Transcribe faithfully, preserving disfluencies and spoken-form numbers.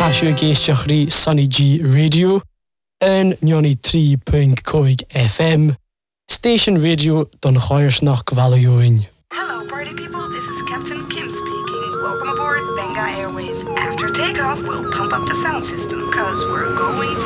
Táisiú géisteachrí Sunny G Radio an ninety-three point five F M Station Radio don Chairsnach Valleyoin. Hello party people, this is Captain Kim speaking. Welcome aboard Benga Airways. After takeoff, we'll pump up the sound system cause we're going